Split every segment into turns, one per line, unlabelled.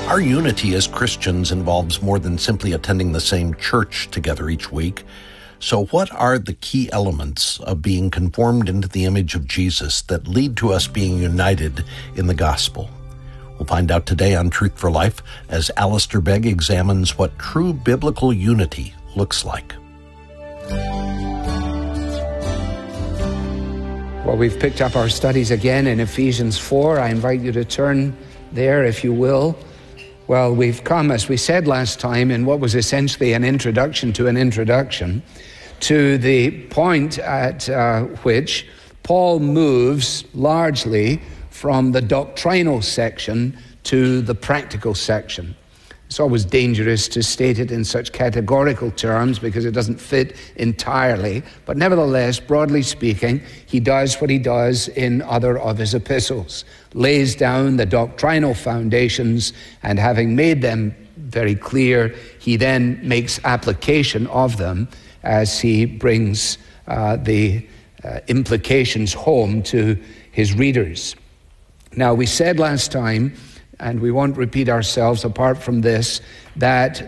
Our unity as Christians involves more than simply attending the same church together each week. So what are the key elements of being conformed into the image of Jesus that lead to us being united in the gospel? We'll find out today on Truth for Life as Alistair Begg examines what true biblical unity looks like.
Well, we've picked up our studies again in Ephesians 4. I invite you to turn there, if you will. Well, we've come, as we said last time, in what was essentially an introduction to an introduction, to the point at which Paul moves largely from the doctrinal section to the practical section. It's always dangerous to state it in such categorical terms because it doesn't fit entirely. But nevertheless, broadly speaking, he does what he does in other of his epistles. Lays down the doctrinal foundations, and having made them very clear, he then makes application of them as he brings the implications home to his readers. Now, we said last time, and we won't repeat ourselves apart from this, that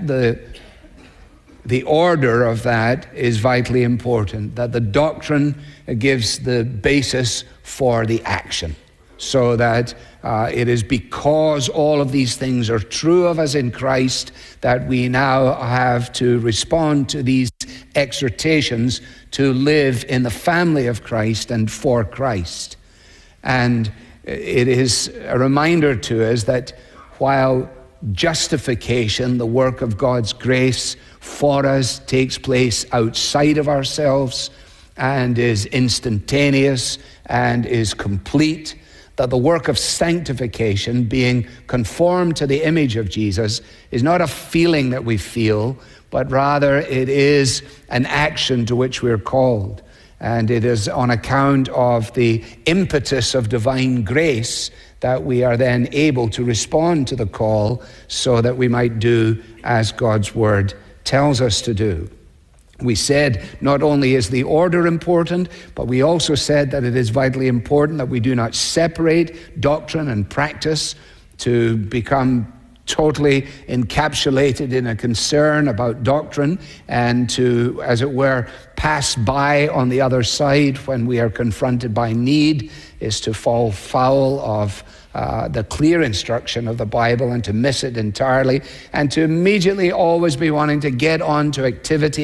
the order of that is vitally important, that the doctrine gives the basis for the action, so that it is because all of these things are true of us in Christ that we now have to respond to these exhortations to live in the family of Christ and for Christ. And it is a reminder to us that while justification, the work of God's grace for us, takes place outside of ourselves and is instantaneous and is complete, that the work of sanctification, being conformed to the image of Jesus, is not a feeling that we feel, but rather it is an action to which we're called. And it is on account of the impetus of divine grace that we are then able to respond to the call so that we might do as God's word tells us to do. We said not only is the order important, but we also said that it is vitally important that we do not separate doctrine and practice to become totally encapsulated in a concern about doctrine and to, as it were, pass by on the other side when we are confronted by need, is to fall foul of the clear instruction of the Bible and to miss it entirely, and to immediately always be wanting to get on to activity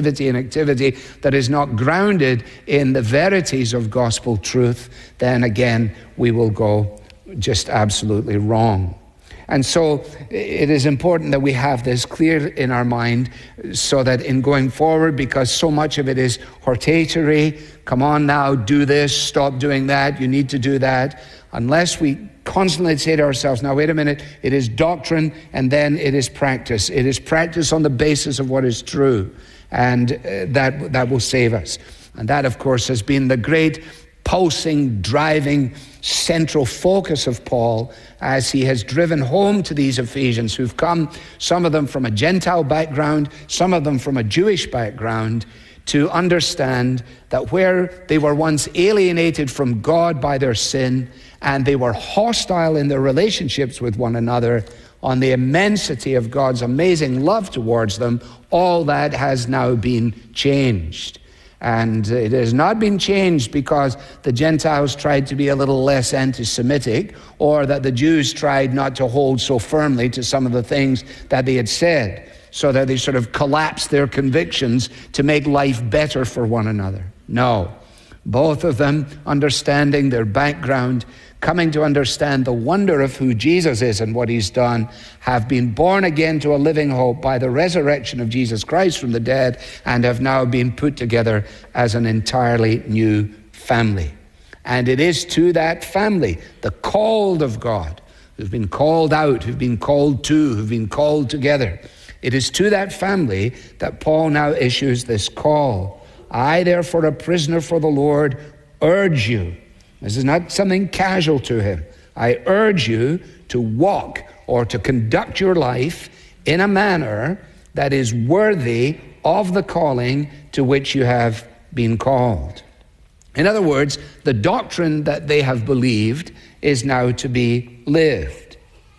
that is not grounded in the verities of gospel truth. Then again, we will go just absolutely wrong. And so it is important that we have this clear in our mind so that in going forward, because so much of it is hortatory, come on now, do this, stop doing that, you need to do that, unless we constantly say to ourselves, now wait a minute, it is doctrine and then it is practice. It is practice on the basis of what is true, and that will save us. And that, of course, has been the great pulsing, driving, central focus of Paul as he has driven home to these Ephesians who've come, some of them from a Gentile background, some of them from a Jewish background, to understand that where they were once alienated from God by their sin and they were hostile in their relationships with one another, on the immensity of God's amazing love towards them, all that has now been changed. And it has not been changed because the Gentiles tried to be a little less anti-Semitic, or that the Jews tried not to hold so firmly to some of the things that they had said, so that they sort of collapsed their convictions to make life better for one another. No, both of them, understanding their background, coming to understand the wonder of who Jesus is and what he's done, have been born again to a living hope by the resurrection of Jesus Christ from the dead, and have now been put together as an entirely new family. And it is to that family, the called of God, who've been called out, who've been called to, who've been called together. It is to that family that Paul now issues this call. I, therefore, a prisoner for the Lord, urge you. This is not something casual to him. I urge you to walk or to conduct your life in a manner that is worthy of the calling to which you have been called. In other words, the doctrine that they have believed is now to be lived.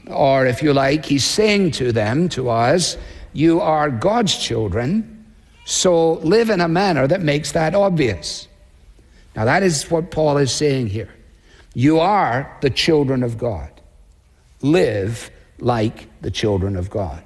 or if you like, he's saying to them, to us, you are God's children, so live in a manner that makes that obvious. Now that is what Paul is saying here. You are the children of God. Live like the children of God.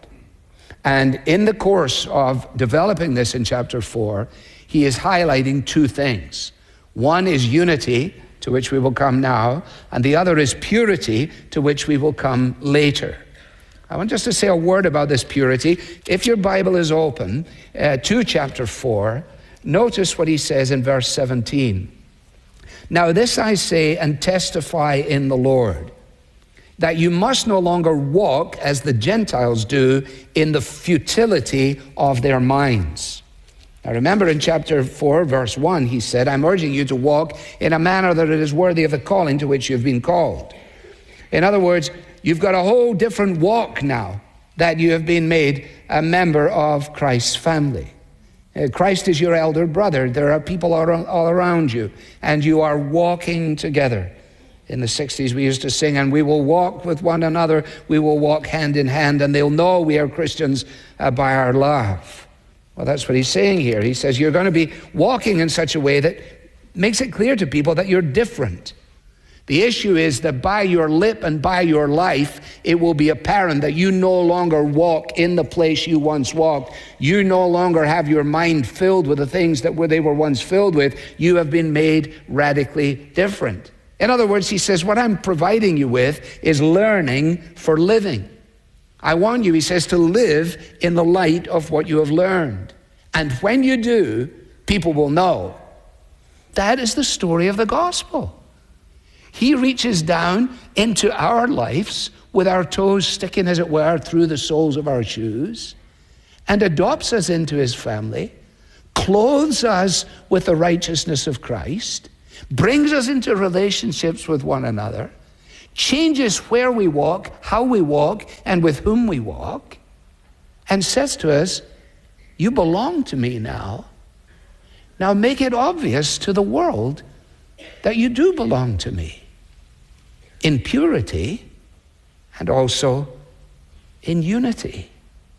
And in the course of developing this in chapter 4, he is highlighting two things. One is unity, to which we will come now, and the other is purity, to which we will come later. I want just to say a word about this purity. If your Bible is open to chapter 4, notice what he says in verse 17. Now this I say and testify in the Lord, that you must no longer walk as the Gentiles do in the futility of their minds. Now remember in chapter 4, verse 1, he said, I'm urging you to walk in a manner that it is worthy of the calling to which you've been called. In other words, you've got a whole different walk now that you have been made a member of Christ's family. Christ is your elder brother. There are people all around you, and you are walking together. In the 60s, we used to sing, and we will walk with one another. We will walk hand in hand, and they'll know we are Christians by our love. Well, that's what he's saying here. He says you're going to be walking in such a way that makes it clear to people that you're different. The issue is that by your lip and by your life, it will be apparent that you no longer walk in the place you once walked. You no longer have your mind filled with the things that they were once filled with. You have been made radically different. In other words, he says, what I'm providing you with is learning for living. I want you, he says, to live in the light of what you have learned. And when you do, people will know. That is the story of the gospel. He reaches down into our lives with our toes sticking, as it were, through the soles of our shoes, and adopts us into his family, clothes us with the righteousness of Christ, brings us into relationships with one another, changes where we walk, how we walk, and with whom we walk, and says to us, you belong to me now. Now make it obvious to the world that you do belong to me in purity and also in unity.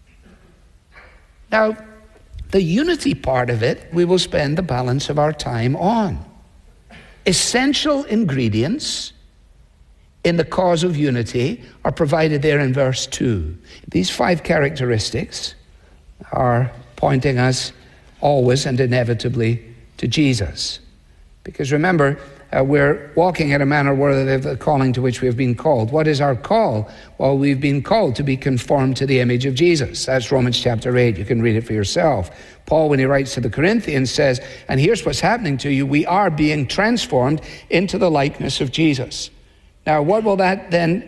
Now, the unity part of it, we will spend the balance of our time on. Essential ingredients in the cause of unity are provided there in verse 2. These 5 characteristics are pointing us always and inevitably to Jesus. Because remember, we're walking in a manner worthy of the calling to which we have been called. What is our call? Well, we've been called to be conformed to the image of Jesus. That's Romans chapter 8. You can read it for yourself. Paul, when he writes to the Corinthians, says, and here's what's happening to you. We are being transformed into the likeness of Jesus. Now, what will that then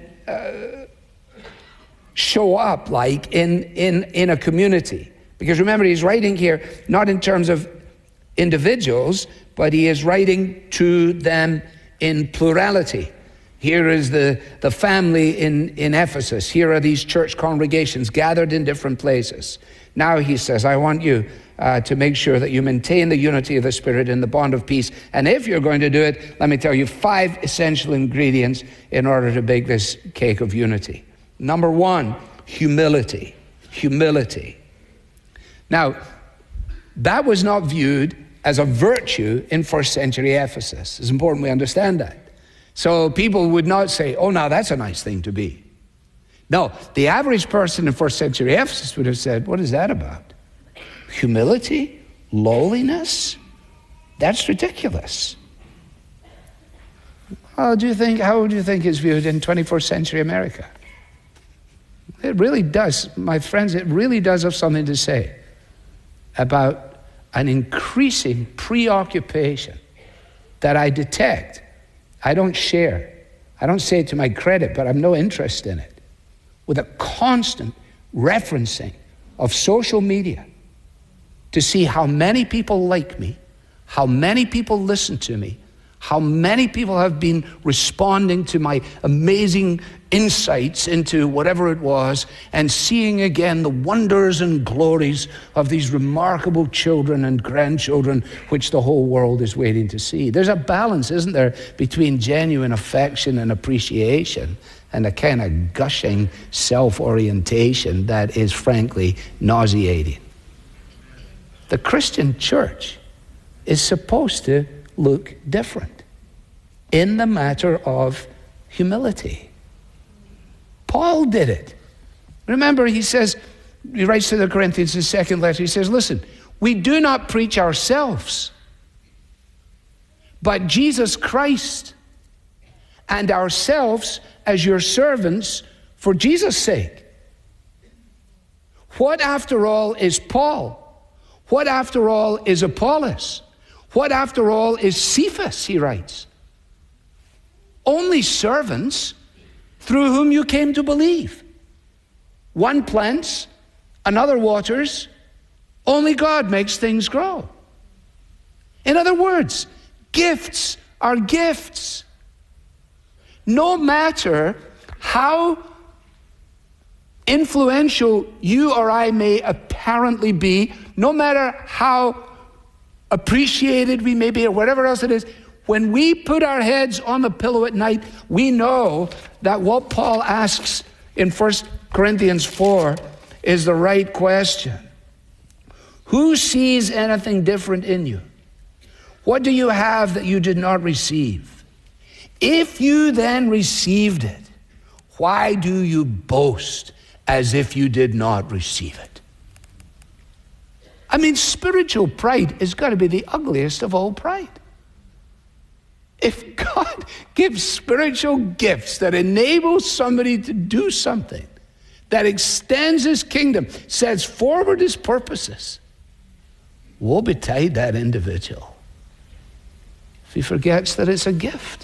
show up like in a community? Because remember, he's writing here not in terms of individuals, but he is writing to them in plurality. Here is the family in Ephesus. Here are these church congregations gathered in different places. Now he says, I want you to make sure that you maintain the unity of the Spirit in the bond of peace. And if you're going to do it, let me tell you 5 essential ingredients in order to bake this cake of unity. Number 1, humility. Humility. Now, that was not viewed as a virtue in first century Ephesus. It's important we understand that. So people would not say, oh, now that's a nice thing to be. No, the average person in first century Ephesus would have said, what is that about? Humility? Lowliness? That's ridiculous. How do you think it's viewed in 21st century America? It really does, my friends, it really does have something to say about an increasing preoccupation that I detect. I don't share. I don't say it to my credit, but I have no interest in it. With a constant referencing of social media to see how many people like me, how many people listen to me, how many people have been responding to my amazing insights into whatever it was, and seeing again the wonders and glories of these remarkable children and grandchildren which the whole world is waiting to see. There's a balance, isn't there, between genuine affection and appreciation and a kind of gushing self-orientation that is frankly nauseating. The Christian church is supposed to look different in the matter of humility. Paul did it. Remember, he writes to the Corinthians in his second letter, he says, listen, we do not preach ourselves, but Jesus Christ, and ourselves as your servants for Jesus' sake. What, after all, is Paul? What, after all, is Apollos? What, after all, is Cephas, he writes? Only servants through whom you came to believe. One plants, another waters. Only God makes things grow. In other words, gifts are gifts. No matter how influential you or I may apparently be, no matter how appreciated we may be or whatever else it is, when we put our heads on the pillow at night, we know that what Paul asks in 1 Corinthians 4 is the right question. Who sees anything different in you? What do you have that you did not receive? If you then received it, why do you boast as if you did not receive it? I mean, spiritual pride has got to be the ugliest of all pride. If God gives spiritual gifts that enable somebody to do something, that extends his kingdom, sets forward his purposes, woe betide that individual if he forgets that it's a gift.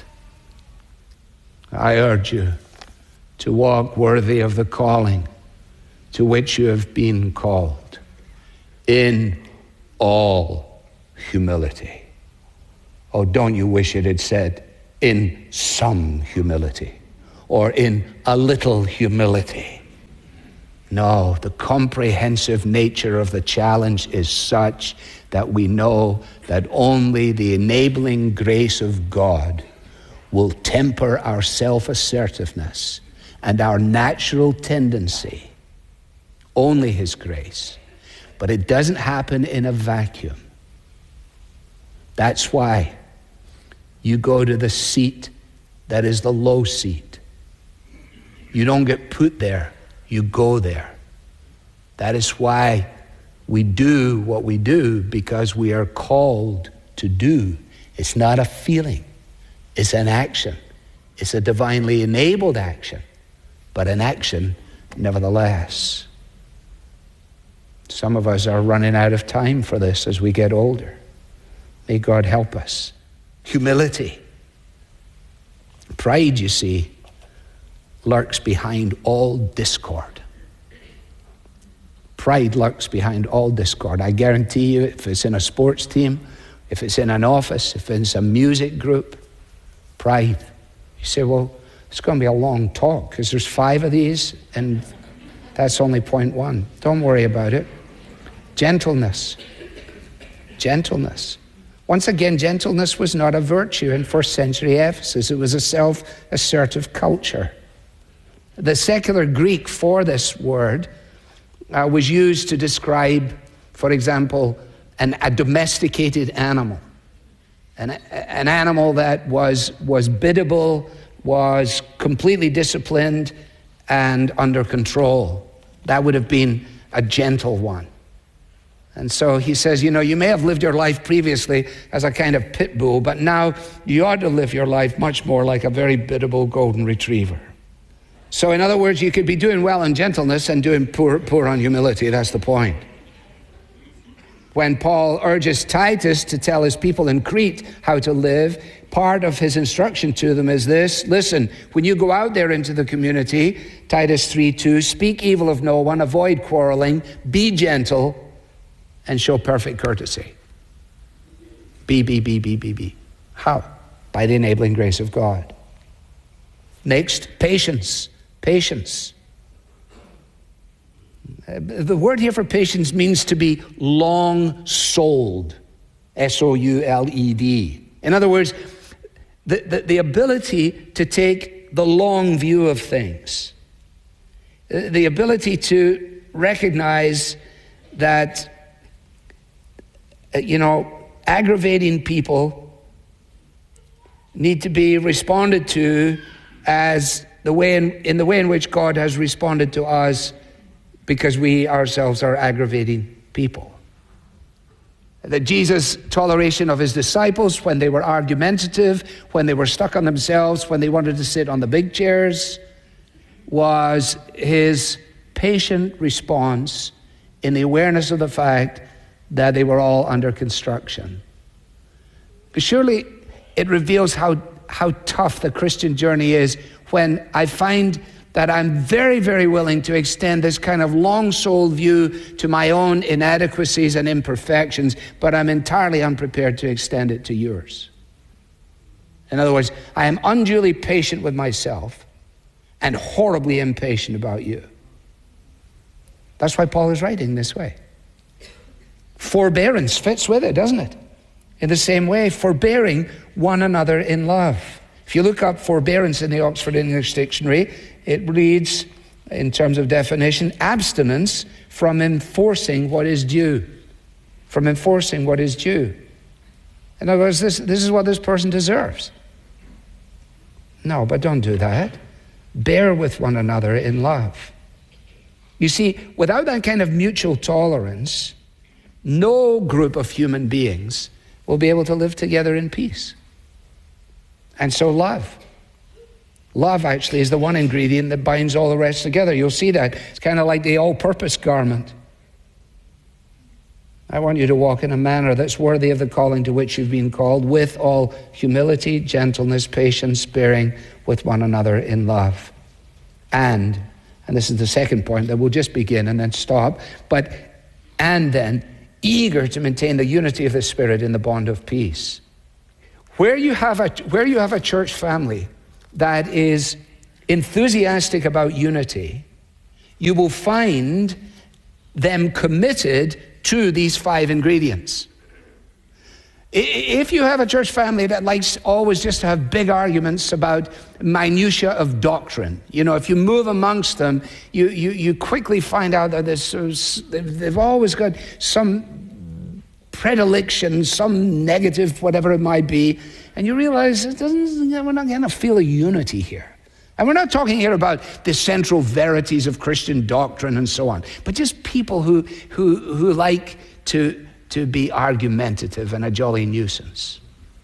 I urge you to walk worthy of the calling to which you have been called, in all humility. Oh, don't you wish it had said, in some humility, or in a little humility? No, the comprehensive nature of the challenge is such that we know that only the enabling grace of God will temper our self-assertiveness and our natural tendency. Only his grace. But it doesn't happen in a vacuum. That's why you go to the seat that is the low seat. You don't get put there, you go there. That is why we do what we do, because we are called to do. It's not a feeling. It's an action. It's a divinely enabled action, but an action nevertheless. Some of us are running out of time for this as we get older. May God help us. Humility. Pride, you see, lurks behind all discord. Pride lurks behind all discord. I guarantee you, if it's in a sports team, if it's in an office, if it's a music group, pride. You say, well, it's going to be a long talk because there's 5 of these and that's only point 1. Don't worry about it. Gentleness. Gentleness. Once again, gentleness was not a virtue in first century Ephesus. It was a self-assertive culture. The secular Greek for this word was used to describe, for example, a domesticated animal. An animal that was biddable, was completely disciplined and under control. That would have been a gentle one. And so he says, you may have lived your life previously as a kind of pit bull, but now you ought to live your life much more like a very biddable golden retriever. So in other words, you could be doing well in gentleness and doing poor on humility. That's the point. When Paul urges Titus to tell his people in Crete how to live, part of his instruction to them is this: listen, when you go out there into the community, Titus 3:2, speak evil of no one, avoid quarreling, be gentle, and show perfect courtesy. Be. How? By the enabling grace of God. Next, patience. Patience. The word here for patience means to be long-souled. S-O-U-L-E-D. In other words, the ability to take take the long view of things. The ability to recognize that, aggravating people need to be responded to as in the way in which God has responded to us, because we ourselves are aggravating people. That Jesus' toleration of his disciples when they were argumentative, when they were stuck on themselves, when they wanted to sit on the big chairs, was his patient response in the awareness of the fact that they were all under construction. But surely it reveals how tough the Christian journey is when I find that I'm very, very willing to extend this kind of long-souled view to my own inadequacies and imperfections, but I'm entirely unprepared to extend it to yours. In other words, I am unduly patient with myself and horribly impatient about you. That's why Paul is writing this way. Forbearance fits with it, doesn't it? In the same way, forbearing one another in love. If you look up forbearance in the Oxford English Dictionary, it reads, in terms of definition, abstinence from enforcing what is due. From enforcing what is due. In other words, this is what this person deserves. No, but don't do that. Bear with one another in love. You see, without that kind of mutual tolerance, no group of human beings will be able to live together in peace. And so love. Love actually is the one ingredient that binds all the rest together. You'll see that. It's kind of like the all-purpose garment. I want you to walk in a manner that's worthy of the calling to which you've been called, with all humility, gentleness, patience, bearing with one another in love. And this is the second point that we'll just begin and then stop, and then eager to maintain the unity of the Spirit in the bond of peace. Where you have a church family that is enthusiastic about unity, you will find them committed to these 5 ingredients. If you have a church family that likes always just to have big arguments about minutiae of doctrine, if you move amongst them, you quickly find out that they've always got some predilection, some negative, whatever it might be, and you realize we're not going to feel a unity here. And we're not talking here about the central verities of Christian doctrine and so on, but just people who like to be argumentative and a jolly nuisance.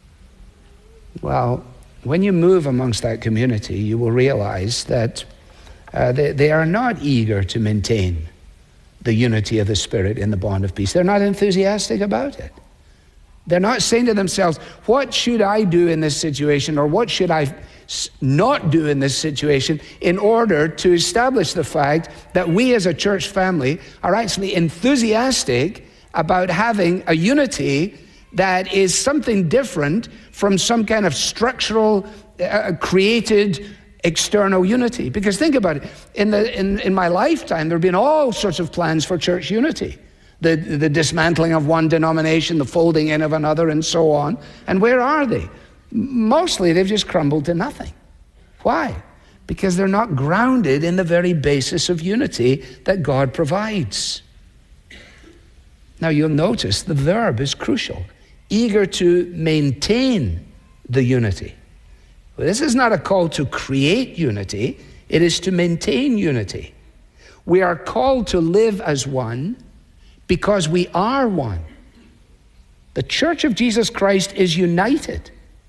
Well, when you move amongst that community, you will realize that they are not eager to maintain the unity of the Spirit in the bond of peace. They're not enthusiastic about it. They're not saying to themselves, what should I do in this situation, or what should I not do in this situation in order to establish the fact that we as a church family are actually enthusiastic about having a unity that is something different from some kind of structural, created external unity. Because think about it, in my lifetime, there have been all sorts of plans for church unity. The dismantling of one denomination, the folding in of another, and so on. And where are they? Mostly they've just crumbled to nothing. Why? Because they're not grounded in the very basis of unity that God provides. Now you'll notice the verb is crucial. Eager to maintain the unity. Well, this is not a call to create unity, it is to maintain unity. We are called to live as one because we are one. The Church of Jesus Christ is united.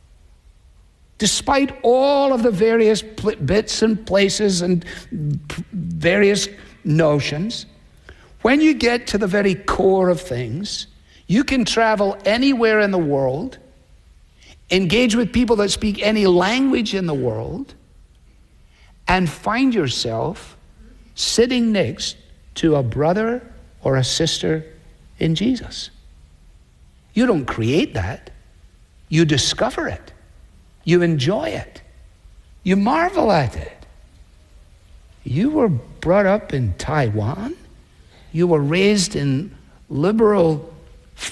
Despite all of the various bits and places and various notions, when you get to the very core of things, you can travel anywhere in the world, engage with people that speak any language in the world, and find yourself sitting next to a brother or a sister in Jesus. You don't create that. You discover it. You enjoy it. You marvel at it. You were brought up in Taiwan. You were raised in liberal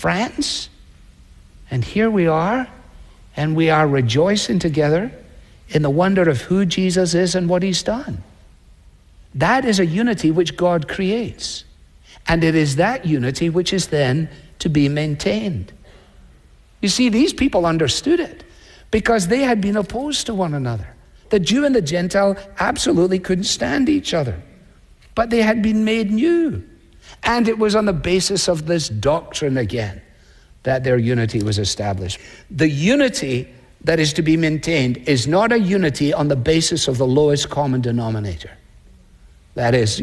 France. And here we are, and we are rejoicing together in the wonder of who Jesus is and what he's done. That is a unity which God creates. And it is that unity which is then to be maintained. You see, these people understood it because they had been opposed to one another. The Jew and the Gentile absolutely couldn't stand each other, but they had been made new. And it was on the basis of this doctrine again that their unity was established. The unity that is to be maintained is not a unity on the basis of the lowest common denominator. That is,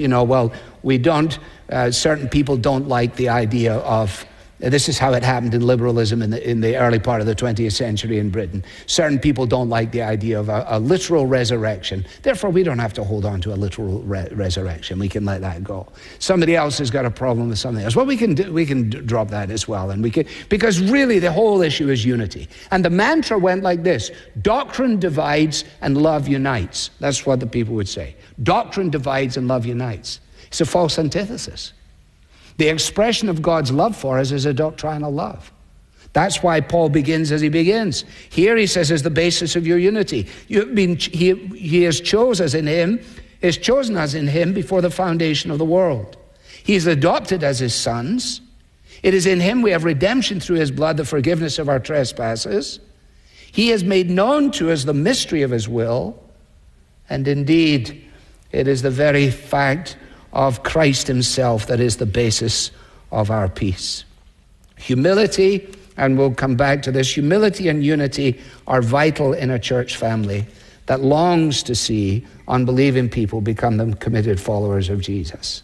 certain people don't like the idea of, this is how it happened in liberalism in the early part of the 20th century in Britain. Certain people don't like the idea of a literal resurrection. Therefore, we don't have to hold on to a literal resurrection. We can let that go. Somebody else has got a problem with something else. Well, we can drop that as well. Because really the whole issue is unity. And the mantra went like this: doctrine divides and love unites. That's what the people would say. Doctrine divides and love unites. It's a false antithesis. The expression of God's love for us is a doctrinal love. That's why Paul begins as he begins. Here he says, is the basis of your unity. He has chosen us in him before the foundation of the world. He has adopted as his sons. It is in him we have redemption through his blood, the forgiveness of our trespasses. He has made known to us the mystery of his will. And indeed, it is the very fact of Christ himself that is the basis of our peace. Humility, and we'll come back to this, humility and unity are vital in a church family that longs to see unbelieving people become the committed followers of Jesus.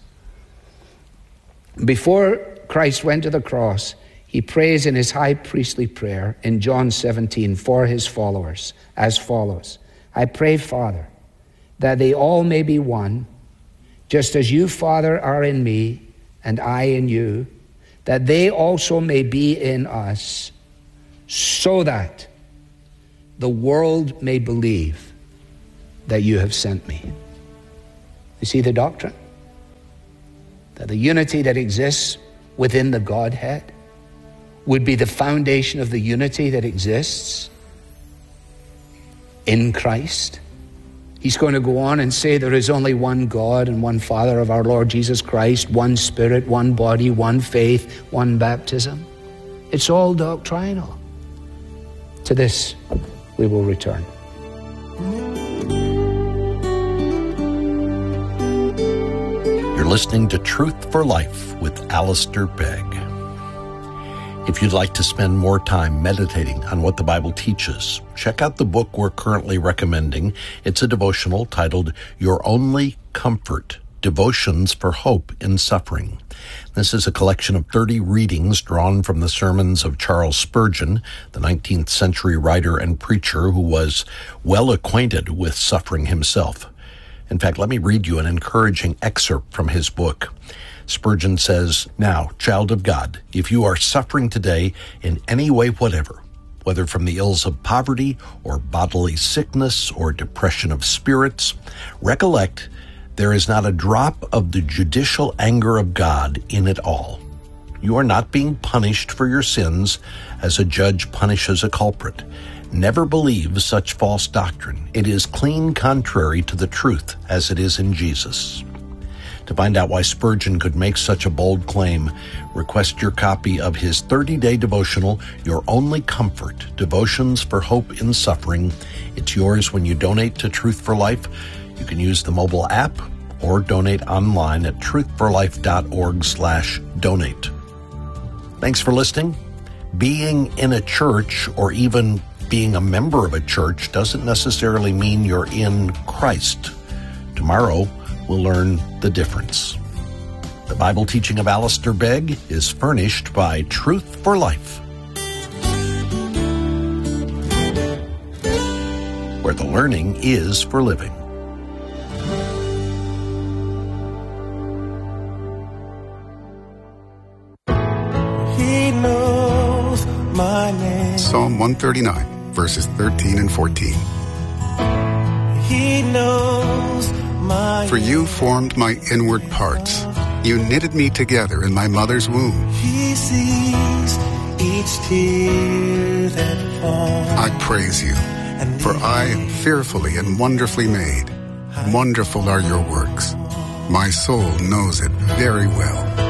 Before Christ went to the cross, he prays in his high priestly prayer in John 17 for his followers as follows: I pray, Father, that they all may be one, just as you, Father, are in me, and I in you, that they also may be in us, so that the world may believe that you have sent me. You see the doctrine? That the unity that exists within the Godhead would be the foundation of the unity that exists in Christ. He's going to go on and say there is only one God and one Father of our Lord Jesus Christ, one Spirit, one body, one faith, one baptism. It's all doctrinal. To this we will return.
You're listening to Truth for Life with Alistair Begg. If you'd like to spend more time meditating on what the Bible teaches, check out the book we're currently recommending. It's a devotional titled Your Only Comfort, Devotions for Hope in Suffering. This is a collection of 30 readings drawn from the sermons of Charles Spurgeon, the 19th century writer and preacher who was well acquainted with suffering himself. In fact, let me read you an encouraging excerpt from his book. Spurgeon says, "Now, child of God, if you are suffering today in any way whatever, whether from the ills of poverty or bodily sickness or depression of spirits, recollect there is not a drop of the judicial anger of God in it all. You are not being punished for your sins as a judge punishes a culprit. Never believe such false doctrine. It is clean contrary to the truth as it is in Jesus." To find out why Spurgeon could make such a bold claim, request your copy of his 30-day devotional, Your Only Comfort, Devotions for Hope in Suffering. It's yours when you donate to Truth for Life. You can use the mobile app or donate online at truthforlife.org/donate. Thanks for listening. Being in a church or even being a member of a church doesn't necessarily mean you're in Christ. Tomorrow, we'll learn the difference. The Bible teaching of Alistair Begg is furnished by Truth for Life, where the learning is for living.
He knows my name.
Psalm 139, verses 13 and 14.
He knows my
For you formed my inward parts. You knitted me together in my mother's womb.
He sees each tear that falls.
I praise you, For I am fearfully and wonderfully made. Wonderful are your works. My soul knows it very well.